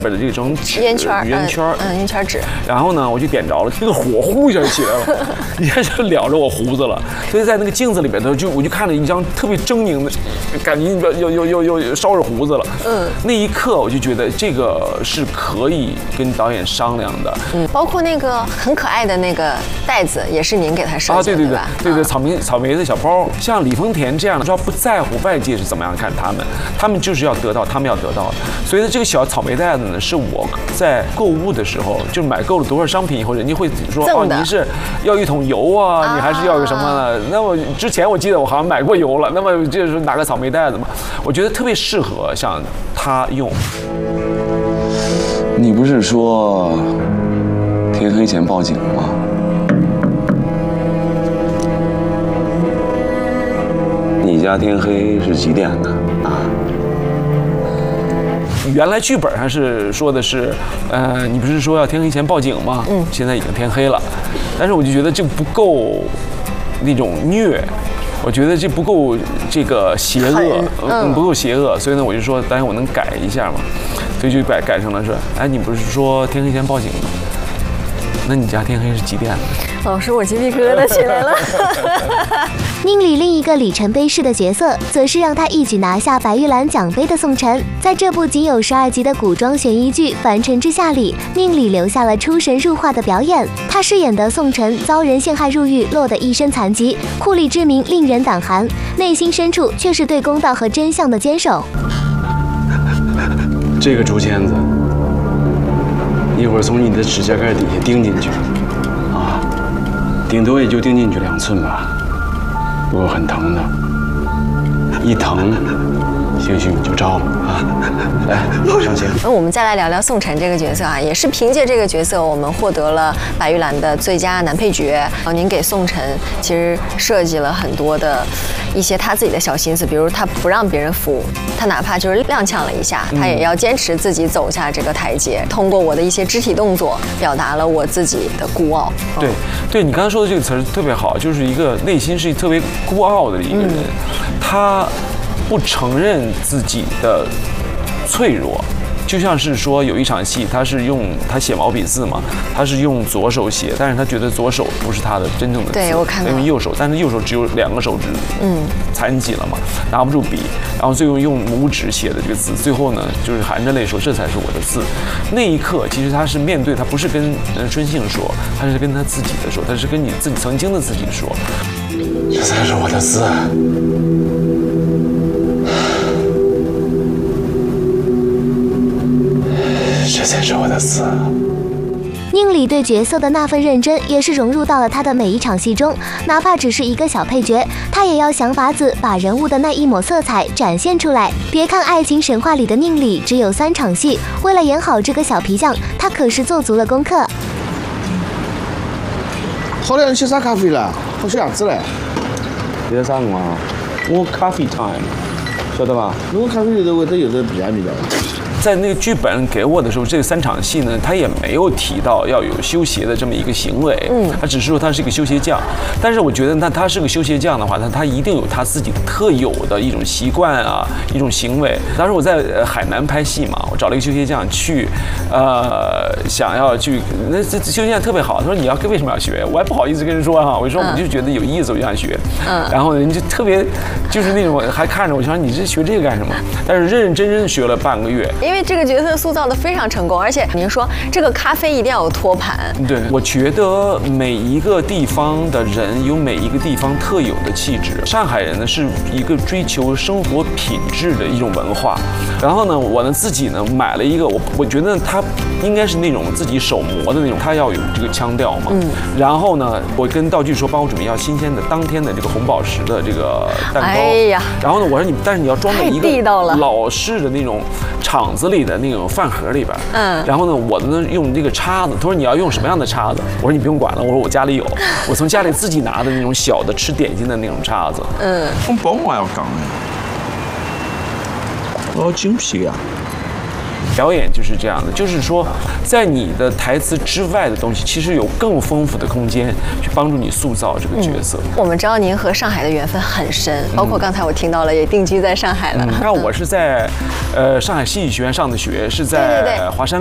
的这种纸圆圈， 圆圈纸。 然后呢，我就点着了，那个火呼一下就起来了，一下就燎着我胡子了。所以在那个镜子里边头，我就看了一张特别狰狞的，感觉又烧着胡子了。那一刻我就觉得这个是可以跟导演商量的。 包括那个很可爱的那个袋子，也是您给他设计的， 对，草莓的小包，像李丰田这样的，只要不在乎外界是怎么样看他们就是要得到他们要得到的。所以这个小草莓袋子呢，是我在购物的时候，就是买够了多少商品以后，人家会说哦，您是要一桶油啊，你还是要个什么呢？那么之前我记得我好像买过油了，那么就是拿个草莓袋子嘛，我觉得特别适合像他用。 你不是说天黑前报警吗？你家天黑是几点呢？啊？ 原来剧本上是说的是，你不是说要天黑前报警吗？现在已经天黑了，但是我就觉得这不够那种虐，我觉得这不够这个邪恶，不够邪恶，所以呢，我就说，当然我能改一下嘛，所以就改成了说，哎，你不是说天黑前报警吗？那你家天黑是几点呢？ 老师，我鸡皮疙瘩起来了。 宁理另一个里程碑式的角色，则是让他一举拿下白玉兰奖杯的宋晨。在这部仅有12集的古装悬疑剧《凡尘之下》里，宁理留下了出神入化的表演。他饰演的宋晨遭人陷害入狱，落得一身残疾，酷吏之名令人胆寒，内心深处却是对公道和真相的坚守。 这个竹签子，一会儿从你的指甲盖底下钉进去，啊，顶多也就钉进去2寸吧。不过很疼的，一疼，兴许你就着了啊！来，上前。 那我们再来聊聊宋晨这个角色啊，也是凭借这个角色，我们获得了白玉兰的最佳男配角。您给宋晨其实设计了很多的一些他自己的小心思，比如他不让别人扶，他哪怕就是踉跄了一下，他也要坚持自己走下这个台阶。通过我的一些肢体动作，表达了我自己的孤傲。 对，你刚才说的这个词儿特别好，就是一个内心是特别孤傲的一个人，他不承认自己的脆弱。就像是说有一场戏，他写毛笔字嘛，他是用左手写，但是他觉得左手不是他的真正的字， 对我看到用右手，但是右手只有2个手指，残疾了嘛，拿不住笔，然后最后用拇指写的这个字，最后呢就是含着泪说这才是我的字。那一刻其实他是面对，他不是跟春杏说，他是跟他自己的说，他是跟你自己曾经的自己说， 这才是我的字。这才是我的字。 宁理对角色的那份认真，也是融入到了他的每一场戏中，哪怕只是一个小配角，他也要想法子把人物的那一抹色彩展现出来。别看爱情神话里的宁理只有3场戏，为了演好这个小皮匠，他可是做足了功课。 好了，你去啥咖啡了？好些样子嘞？ 你在啥辰光？我coffee time，晓得吧？ 我咖啡里头会得有的比较。 在那个剧本给我的时候，这3场戏呢，他也没有提到要有修鞋的这么一个行为，他只是说他是一个修鞋匠。但是我觉得，那他是个修鞋匠的话，他一定有他自己的特有的一种习惯啊，一种行为。当时我在海南拍戏嘛，我找了一个修鞋匠去，想要去，那这修鞋匠特别好，他说你为什么要学？我还不好意思跟人说哈，我说我就觉得有意思，我就想学。然后人就特别就是那种还看着我，想你这学这个干什么？但是认认真真学了半个月。 因为这个角色塑造的非常成功，而且您说这个咖啡一定要有托盘。 对，我觉得每一个地方的人有每一个地方特有的气质。上海人呢是一个追求生活品质的一种文化，然后呢，我呢自己呢买了一个，我觉得它应该是那种自己手磨的那种，它要有这个腔调嘛。然后呢，我跟道具说帮我准备要新鲜的当天的这个红宝石的这个蛋糕。 哎呀， 然后呢，我说你，但是你要装在一个老式的那种厂子里的那种饭盒里边，然后呢，我呢用这个叉子，他说你要用什么样的叉子？我说你不用管了，我说我家里有，我从家里自己拿的那种小的吃点心的那种叉子。 我帮我要讲的，老精辟呀！ 表演就是这样的，就是说，在你的台词之外的东西，其实有更丰富的空间去帮助你塑造这个角色。 我们知道您和上海的缘分很深，包括刚才我听到了，也定居在上海了。 那我是在上海戏剧学院上的学，是在华山